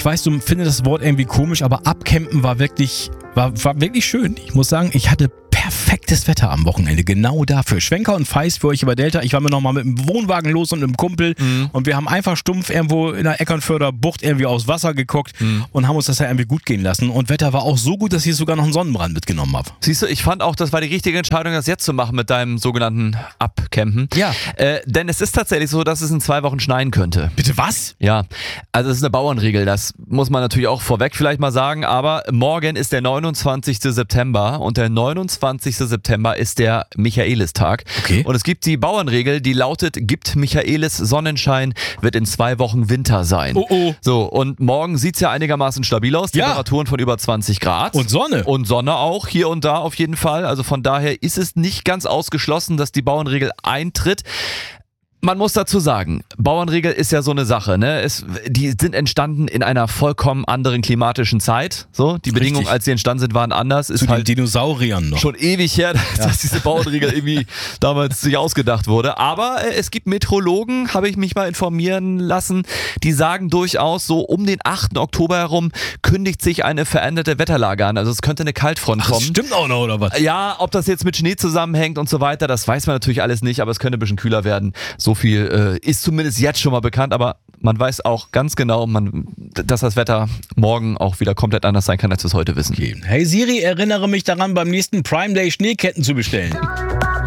ich weiß, du findest das Wort irgendwie komisch, aber abcampen war wirklich schön. Ich muss sagen, ich hatte perfektes Wetter am Wochenende, genau dafür. Schwenker und Feist für euch über Delta. Ich war mir nochmal mit dem Wohnwagen los und einem Kumpel und wir haben einfach stumpf irgendwo in der Eckernförder Bucht irgendwie aufs Wasser geguckt und haben uns das ja irgendwie gut gehen lassen. Und Wetter war auch so gut, dass ich sogar noch einen Sonnenbrand mitgenommen habe. Siehst du, ich fand auch, das war die richtige Entscheidung, das jetzt zu machen mit deinem sogenannten Abcampen. Ja. Denn es ist tatsächlich so, dass es in 2 Wochen schneien könnte. Bitte was? Ja, also es ist eine Bauernregel, das muss man natürlich auch vorweg vielleicht mal sagen, aber morgen ist der 29. September und der 29. September ist der Michaelistag. Okay. Und es gibt die Bauernregel, die lautet, gibt Michaelis Sonnenschein, wird in 2 Wochen Winter sein. Oh. So, und morgen sieht es ja einigermaßen stabil aus, Ja. Temperaturen von über 20 Grad. Und Sonne. Und Sonne auch, hier und da auf jeden Fall. Also von daher ist es nicht ganz ausgeschlossen, dass die Bauernregel eintritt. Man muss dazu sagen, Bauernregel ist ja so eine Sache, ne? Die sind entstanden in einer vollkommen anderen klimatischen Zeit. So, die Bedingungen, als sie entstanden sind, waren anders. Ist Zu halt den Dinosauriern noch. schon ewig her, dass diese Bauernregel irgendwie damals sich ausgedacht wurde. Aber es gibt Meteorologen, habe ich mich mal informieren lassen, die sagen durchaus, so um den 8. Oktober herum kündigt sich eine veränderte Wetterlage an. Also es könnte eine Kaltfront Ach, kommen. das stimmt auch noch, oder was? Ja, ob das jetzt mit Schnee zusammenhängt und so weiter, das weiß man natürlich alles nicht, aber es könnte ein bisschen kühler werden. So viel ist zumindest jetzt schon mal bekannt, aber man weiß auch ganz genau, dass das Wetter morgen auch wieder komplett anders sein kann, als wir es heute wissen. Okay. Hey Siri, erinnere mich daran, beim nächsten Prime Day Schneeketten zu bestellen.